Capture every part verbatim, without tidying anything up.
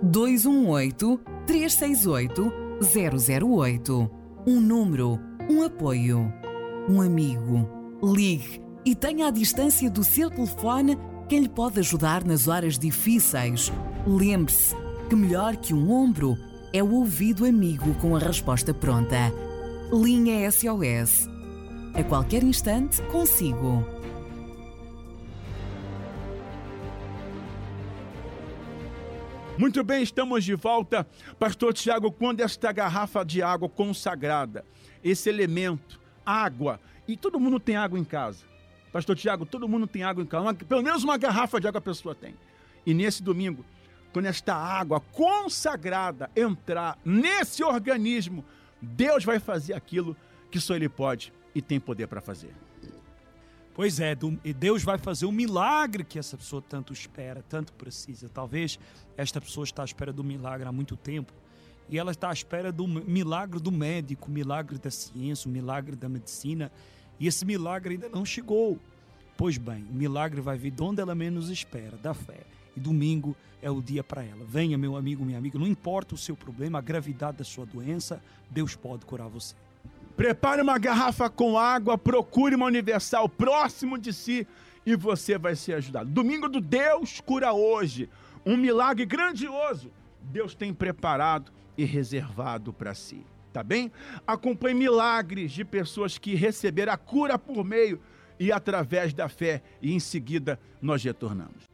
dois um oito, três seis oito, zero zero oito. Um número, um apoio, um amigo. Ligue e tenha à distância do seu telefone quem lhe pode ajudar nas horas difíceis. Lembre-se que melhor que um ombro é o ouvido amigo com a resposta pronta. Linha S O S. A qualquer instante, consigo. Muito bem, estamos de volta. Pastor Tiago, quando esta garrafa de água consagrada, esse elemento, água, e todo mundo tem água em casa. Pastor Tiago, todo mundo tem água em casa. Uma, pelo menos uma garrafa de água a pessoa tem. E nesse domingo, quando esta água consagrada entrar nesse organismo, Deus vai fazer aquilo que só Ele pode e tem poder para fazer. Pois é, Deus vai fazer um milagre que essa pessoa tanto espera, tanto precisa. Talvez esta pessoa está à espera do milagre há muito tempo e ela está à espera do milagre do médico, o milagre da ciência, o milagre da medicina, e esse milagre ainda não chegou. Pois bem, o milagre vai vir de onde ela menos espera, da fé. E domingo é o dia para ela. Venha, meu amigo, minha amiga, não importa o seu problema, a gravidade da sua doença, Deus pode curar você. Prepare uma garrafa com água, procure uma Universal próximo de si e você vai ser ajudado. Domingo do Deus Cura Hoje, um milagre grandioso Deus tem preparado e reservado para si, tá bem? Acompanhe milagres de pessoas que receberam a cura por meio e através da fé, e em seguida nós retornamos.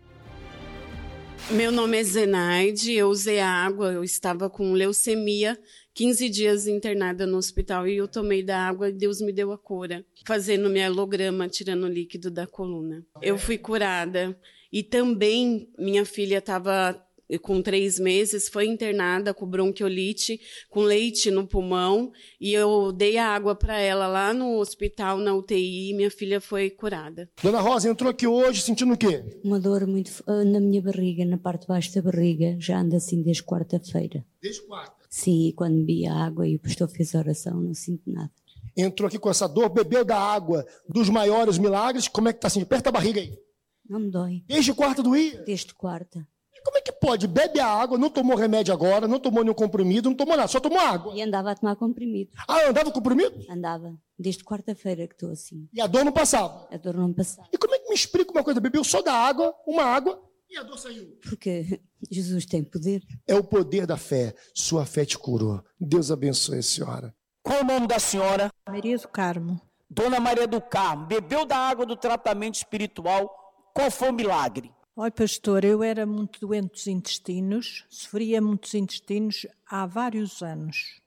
Meu nome é Zenaide, eu usei a água, eu estava com leucemia, quinze dias internada no hospital, e eu tomei da água e Deus me deu a cura, fazendo mielograma, tirando o líquido da coluna. Eu fui curada, e também minha filha estava com três meses, foi internada com bronquiolite, com leite no pulmão, e eu dei a água para ela lá no hospital, na U T I, e minha filha foi curada. Dona Rosa entrou aqui hoje sentindo o quê? Uma dor muito uh, na minha barriga, na parte de baixo da barriga, já anda assim desde quarta-feira. Desde quarta? Sim, e quando bebi a água e o pastor fez a oração, não sinto nada. Entrou aqui com essa dor, bebeu da água dos maiores milagres, como é que tá assim? Aperta a barriga aí. Não me dói. Desde quarta doía? Desde quarta. Como é que pode? Bebe a água, não tomou remédio agora, não tomou nenhum comprimido, não tomou nada, só tomou água. E andava a tomar comprimido. Ah, andava com comprimido? Andava. Desde quarta-feira que estou assim. E a dor não passava? A dor não passava. E como é que me explica uma coisa? Bebeu só da água, uma água, e a dor saiu? Porque Jesus tem poder. É o poder da fé. Sua fé te curou. Deus abençoe a senhora. Qual o nome da senhora? Maria do Carmo. Dona Maria do Carmo, bebeu da água do tratamento espiritual. Qual foi o milagre? Oi, pastor, eu era muito doente dos intestinos, sofria muitos intestinos há vários anos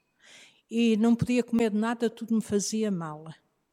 e não podia comer nada, tudo me fazia mal.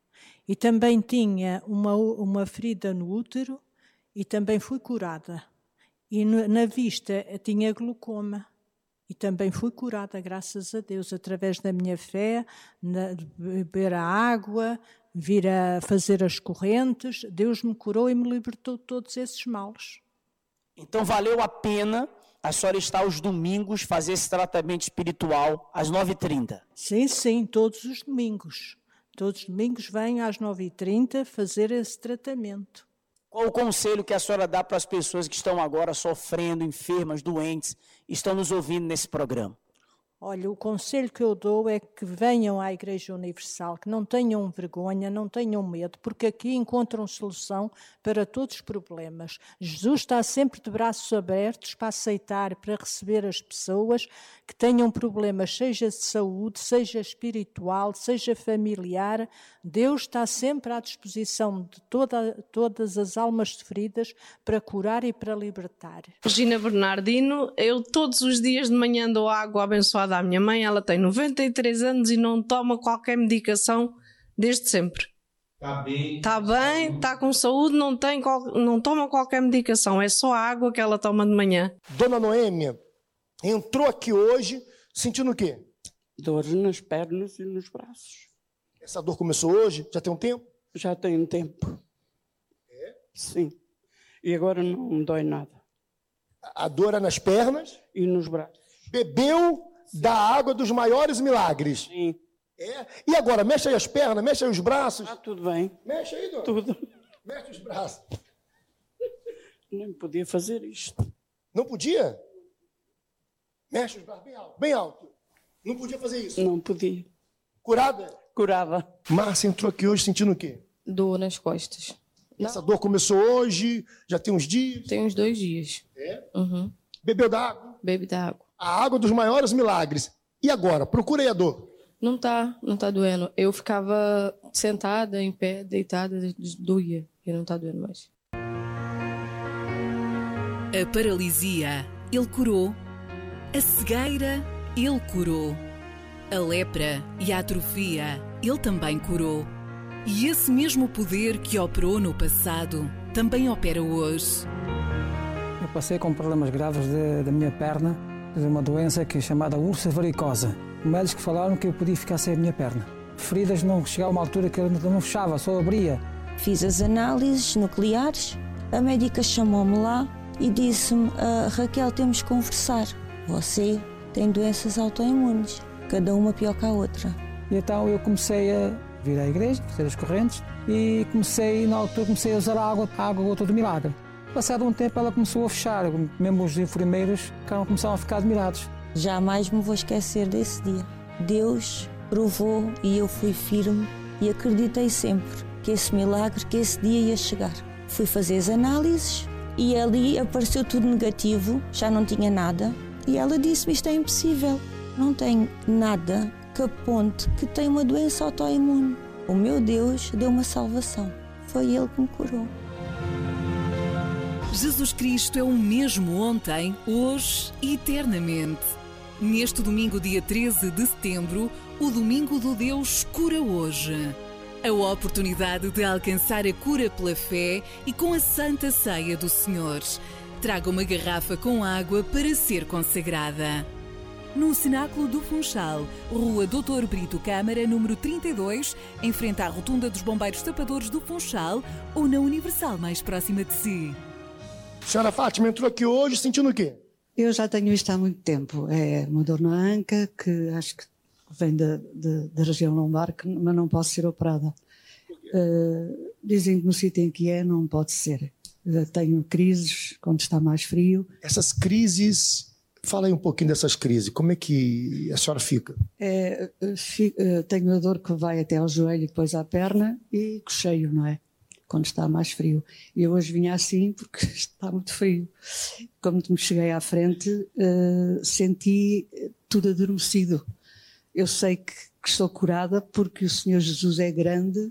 E também tinha uma, uma ferida no útero e também fui curada. E no, na vista tinha glaucoma e também fui curada, graças a Deus, através da minha fé, na, beber a água, vir a fazer as correntes. Deus me curou e me libertou de todos esses males. Então valeu a pena a senhora estar aos domingos fazer esse tratamento espiritual às nove e trinta? Sim, sim, todos os domingos. Todos os domingos venho às nove e trinta fazer esse tratamento. Qual o conselho que a senhora dá para as pessoas que estão agora sofrendo, enfermas, doentes, estão nos ouvindo nesse programa? Olha, o conselho que eu dou é que venham à Igreja Universal, que não tenham vergonha, não tenham medo, porque aqui encontram solução para todos os problemas. Jesus está sempre de braços abertos para aceitar, para receber as pessoas que tenham problemas, seja de saúde, seja espiritual, seja familiar. Deus está sempre à disposição de toda, todas as almas feridas para curar e para libertar. Regina Bernardino, eu todos os dias de manhã dou água abençoada à minha mãe, ela tem noventa e três anos e não toma qualquer medicação desde sempre. Está bem. Está bem, está com saúde, não, tem, não toma qualquer medicação, é só a água que ela toma de manhã. Dona Noêmia entrou aqui hoje sentindo o quê? Dor nas pernas e nos braços. Essa dor começou hoje? Já tem um tempo? Já tem um tempo. É? Sim. E agora não me dói nada. A dor é nas pernas? E nos braços. Bebeu da água dos maiores milagres. Sim. É? E agora, mexe aí as pernas, mexe aí os braços. Ah, tudo bem. Mexe aí, dona. Tudo. Mexe os braços. Nem podia fazer isto. Não podia? Mexe os braços bem alto, bem alto. Não podia fazer isso? Não podia. Curada? Curada. Márcia entrou aqui hoje sentindo o quê? Dor nas costas. Essa dor começou hoje, já tem uns dias? Tem uns dois dias. É? Uhum. Bebeu da água? Bebe da água. A água dos maiores milagres. E agora? Procura aí a dor. Não tá, não tá doendo. Eu ficava sentada, em pé, deitada, doía. E não tá doendo mais. A paralisia, ele curou. A cegueira, ele curou. A lepra e a atrofia, ele também curou. E esse mesmo poder que operou no passado, também opera hoje. Eu passei com problemas graves de, da minha perna, de uma doença que é chamada úlcera varicosa. Médicos falaram que eu podia ficar sem a minha perna. Feridas não chegavam a uma altura que eu não fechava, só abria. Fiz as análises nucleares, a médica chamou-me lá e disse-me: ah, Raquel, temos que conversar. Você tem doenças autoimunes, cada uma pior que a outra. E então eu comecei a vir à igreja, fazer as correntes e comecei, na altura, comecei a usar a água, a água gota do milagre. Passado um tempo ela começou a fechar, mesmo os enfermeiros começaram a ficar admirados. Jamais me vou esquecer desse dia. Deus provou e eu fui firme e acreditei sempre que esse milagre, que esse dia ia chegar. Fui fazer as análises e ali apareceu tudo negativo, já não tinha nada. E ela disse-me: isto é impossível, não tenho nada que aponte que tenho uma doença autoimune. O meu Deus deu uma salvação, foi Ele que me curou. Jesus Cristo é o mesmo ontem, hoje e eternamente. Neste domingo, dia treze de setembro, o Domingo do Deus Cura Hoje. A oportunidade de alcançar a cura pela fé e com a Santa Ceia do Senhor. Traga uma garrafa com água para ser consagrada. No Cenáculo do Funchal, Rua doutor Brito Câmara, número trinta e dois, em frente à Rotunda dos Bombeiros Tapadores do Funchal, ou na Universal mais próxima de si. Senhora Fátima entrou aqui hoje sentindo o quê? Eu já tenho isto há muito tempo. É uma dor na anca, que acho que vem da, da, da região lombar, que, mas não posso ser operada. Uh, dizem que no sítio em que é não pode ser. Uh, tenho crises quando está mais frio. Essas crises, fala aí um pouquinho dessas crises. Como é que a senhora fica? É, uh, tenho a dor que vai até ao joelho e depois à perna e cocheio, não é? Quando está mais frio. E eu hoje vinha assim porque está muito frio. Como me cheguei à frente, uh, senti tudo adormecido. Eu sei que, que estou curada porque o Senhor Jesus é grande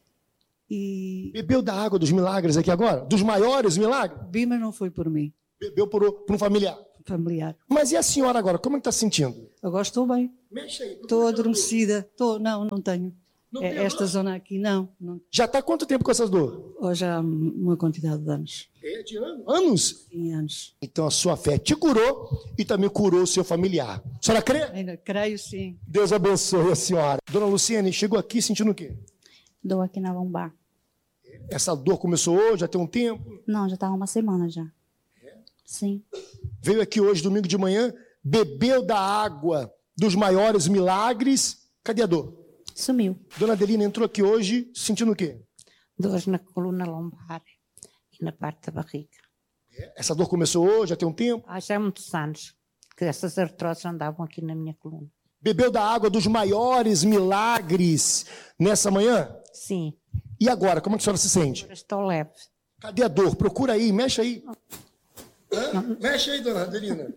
e... Bebeu da água dos milagres aqui agora? Dos maiores milagres? Bebi, mas não foi por mim. Bebeu por, por um familiar? Familiar. Mas e a senhora agora? Como é que está se sentindo? Agora estou bem. Mexe aí. Estou adormecida. Estou, não, não tenho. Não é, esta zona aqui, não, não. Já está há quanto tempo com essas dores? Hoje há uma quantidade de anos. É, de anos? Anos? Sim, anos. Então a sua fé te curou e também curou o seu familiar. A senhora crê? Ainda creio, sim. Deus abençoe a senhora. Dona Luciene, chegou aqui sentindo o quê? Dor aqui na lombar. Essa dor começou hoje, já tem um tempo? Não, já está há uma semana já. É? Sim. Veio aqui hoje, domingo de manhã, bebeu da água dos maiores milagres. Cadê a dor? Sumiu. Dona Adelina entrou aqui hoje sentindo o quê? Dores na coluna lombar e na parte da barriga. Essa dor começou hoje, já tem um tempo? Ah, já há muitos anos que essas artroses andavam aqui na minha coluna. Bebeu da água dos maiores milagres nessa manhã? Sim. E agora, como é que a senhora se sente? Agora estou leve. Cadê a dor? Procura aí, mexe aí. Hã? Mexe aí, dona Adelina.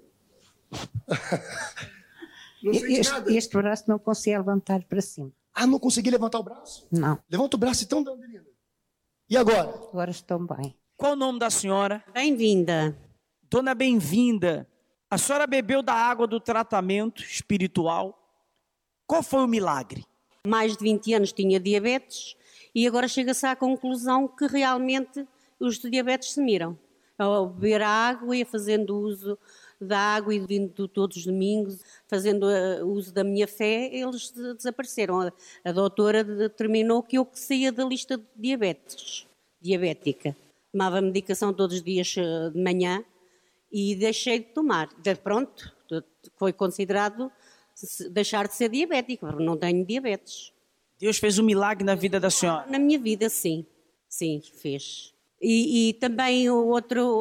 Não sente este, nada? este braço não conseguia levantar para cima. Ah, não consegui levantar o braço? Não. Levanta o braço então, dona Adelina. E agora? Agora estou bem. Qual o nome da senhora? Bem-vinda. Dona Bem-vinda, a senhora bebeu da água do tratamento espiritual. Qual foi o milagre? Mais de vinte anos tinha diabetes e agora chega-se à conclusão que realmente os diabetes sumiram. Ao beber a água e fazendo uso da água e vindo todos os domingos, fazendo uh, uso da minha fé, eles de, desapareceram. A, a doutora determinou que eu saía da lista de diabetes, diabética. Tomava medicação todos os dias uh, de manhã e deixei de tomar. De, pronto, foi considerado deixar de ser diabética, porque não tenho diabetes. Deus fez um milagre na vida da senhora? Na minha vida, sim. Sim, fez. E, e também o outro...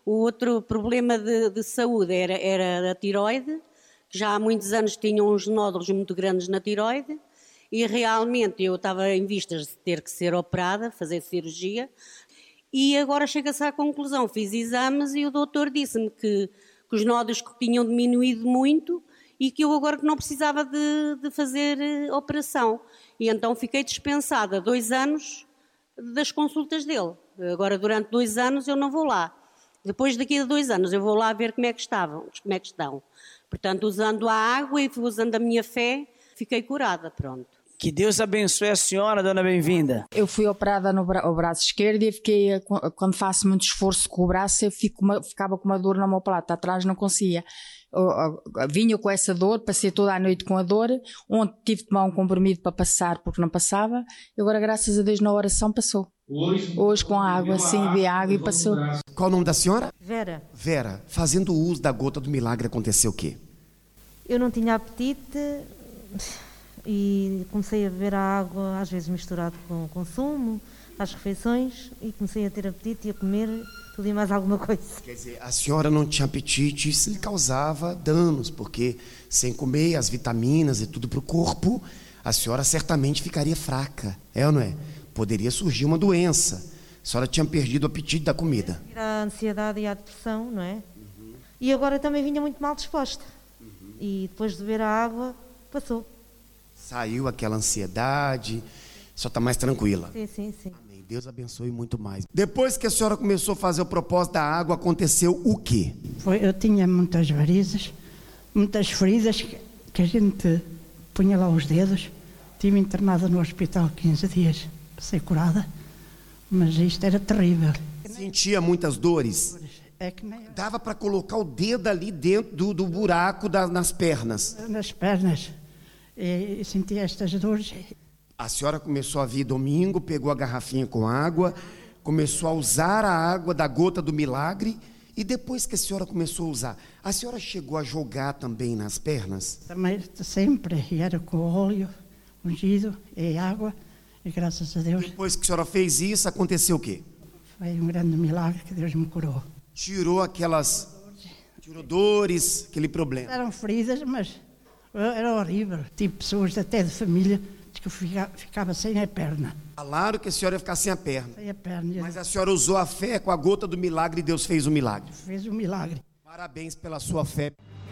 O outro problema de, de saúde era, era a tiroide, que já há muitos anos tinha uns nódulos muito grandes na tiroide, e realmente eu estava em vistas de ter que ser operada, fazer cirurgia, e agora chega-se à conclusão, fiz exames e o doutor disse-me que, que os nódulos tinham diminuído muito e que eu agora que não precisava de, de fazer uh, operação. E então fiquei dispensada dois anos das consultas dele. Agora, durante dois anos, eu não vou lá. Depois daqui a dois anos, eu vou lá ver como é que estavam, como é que estão. Portanto, usando a água e usando a minha fé, fiquei curada, pronto. Que Deus abençoe a senhora, dona Bem-vinda. Eu fui operada no bra- o braço esquerdo e fiquei, quando faço muito esforço com o braço, eu fico uma, ficava com uma dor na omoplata, atrás não conseguia. Eu, eu, vinha com essa dor, passei toda a noite com a dor, ontem tive de tomar um comprimido para passar porque não passava, e agora graças a Deus na oração passou. Hoje, Hoje com a água, sim, vi a água e passou. Qual o nome da senhora? Vera. Vera, fazendo uso da gota do milagre aconteceu o quê? Eu não tinha apetite e comecei a beber a água, às vezes misturado com consumo, às refeições, e comecei a ter apetite e a comer tudo e mais alguma coisa. Quer dizer, a senhora não tinha apetite, isso lhe causava danos, porque sem comer as vitaminas e tudo para o corpo, a senhora certamente ficaria fraca, é ou não é? Poderia surgir uma doença. A senhora tinha perdido o apetite da comida. A ansiedade e a depressão, não é? Uhum. E agora também vinha muito mal disposta. Uhum. E depois de beber a água, passou. Saiu aquela ansiedade, só está mais tranquila. Sim, sim, sim. Amém. Deus abençoe muito mais. Depois que a senhora começou a fazer o propósito da água, aconteceu o quê? Foi, eu tinha muitas varizes, muitas feridas que, que a gente punha lá os dedos. Estive internada no hospital quinze dias. Ser curada, mas isto era terrível. Sentia muitas dores. É que nem... Dava para colocar o dedo ali dentro do, do buraco da, nas pernas. Nas pernas. E, e sentia estas dores. A senhora começou a vir domingo, pegou a garrafinha com água, começou a usar a água da gota do milagre, e depois que a senhora começou a usar, a senhora chegou a jogar também nas pernas? Também, sempre, e era com óleo ungido e água. E graças a Deus. Depois que a senhora fez isso, aconteceu o quê? Foi um grande milagre que Deus me curou. Tirou aquelas... Tirou dores, aquele problema. Eram feridas, mas era horrível. Tive pessoas até de família que eu ficava sem a perna. Falaram que a senhora ia ficar sem a perna. Sem a perna. Mas a senhora usou a fé com a gota do milagre e Deus fez o milagre. Fez o milagre. Parabéns pela sua fé.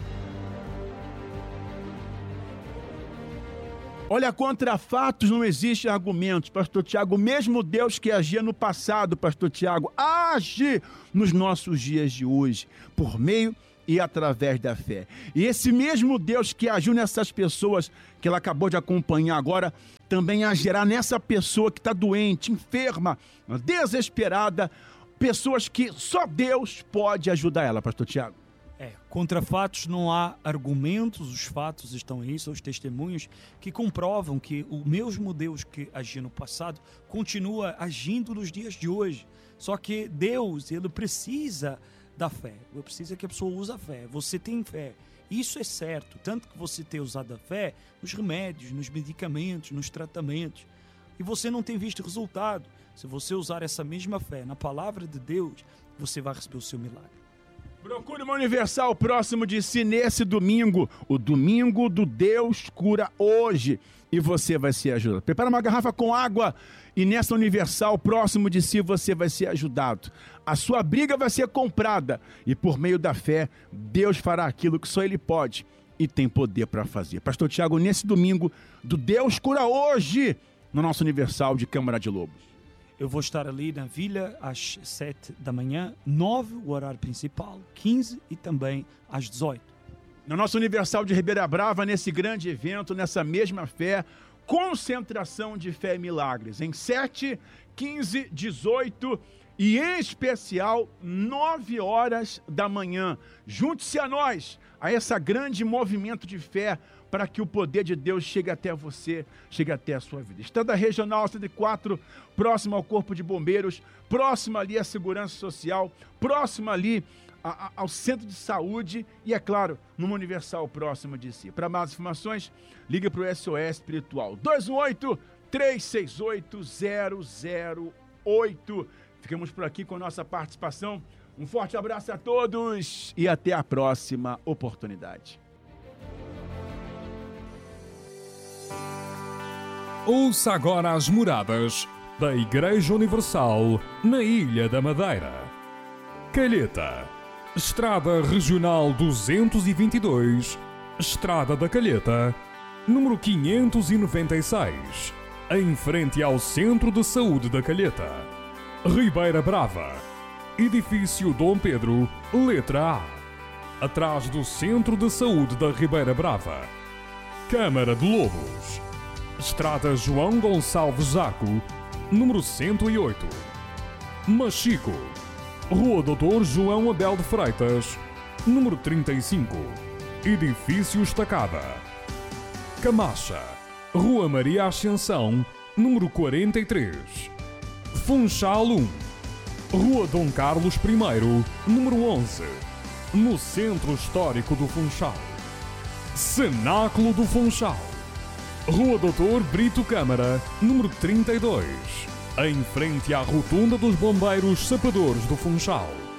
Olha, contra fatos não existem argumentos, pastor Tiago. Mesmo Deus que agia no passado, pastor Tiago, age nos nossos dias de hoje, por meio e através da fé. E esse mesmo Deus que agiu nessas pessoas que ela acabou de acompanhar agora, também agirá nessa pessoa que está doente, enferma, desesperada, pessoas que só Deus pode ajudar ela, pastor Tiago. É, contra fatos não há argumentos, os fatos estão aí, são os testemunhos que comprovam que o mesmo Deus que agia no passado continua agindo nos dias de hoje. Só que Deus, ele precisa da fé, ele precisa que a pessoa use a fé. Você tem fé, isso é certo, tanto que você tem usado a fé nos remédios, nos medicamentos, nos tratamentos, e você não tem visto resultado. Se você usar essa mesma fé na palavra de Deus, você vai receber o seu milagre. Procure uma Universal próximo de si nesse domingo, o domingo do Deus Cura Hoje, e você vai ser ajudado. Prepara uma garrafa com água e nessa Universal próximo de si você vai ser ajudado. A sua briga vai ser comprada e por meio da fé, Deus fará aquilo que só Ele pode e tem poder para fazer. Pastor Tiago, nesse domingo do Deus Cura Hoje, no nosso Universal de Câmara de Lobos. Eu vou estar ali na vila às sete da manhã, nove o horário principal, quinze e também às dezoito. No nosso Universal de Ribeira Brava, nesse grande evento, nessa mesma fé, concentração de fé e milagres, em sete, quinze, dezoito e em especial nove horas da manhã. Junte-se a nós, a esse grande movimento de fé, para que o poder de Deus chegue até você, chegue até a sua vida. Estrada Regional cento e quatro, próximo ao Corpo de Bombeiros, próximo ali à Segurança Social, próximo ali a, a, ao Centro de Saúde e, é claro, numa Universal próximo de si. Para mais informações, ligue para o S O S Espiritual, dois um oito, três seis oito, zero zero oito. Ficamos por aqui com a nossa participação Um forte abraço a todos e até a próxima oportunidade. Ouça agora as moradas da Igreja Universal na Ilha da Madeira. Calheta, Estrada Regional duzentos e vinte e dois, Estrada da Calheta, número quinhentos e noventa e seis, em frente ao Centro de Saúde da Calheta. Ribeira Brava, Edifício Dom Pedro, letra A, atrás do Centro de Saúde da Ribeira Brava. Câmara de Lobos, Estrada João Gonçalves Zaco, número cento e oito. Machico, Rua Doutor João Abel de Freitas, número trinta e cinco, Edifício Estacada. Camacha, Rua Maria Ascensão, número quarenta e três. Funchal um, Rua Dom Carlos I, número onze, no Centro Histórico do Funchal. Cenáculo do Funchal, Rua Doutor Brito Câmara, número trinta e dois, em frente à Rotunda dos Bombeiros Sapadores do Funchal.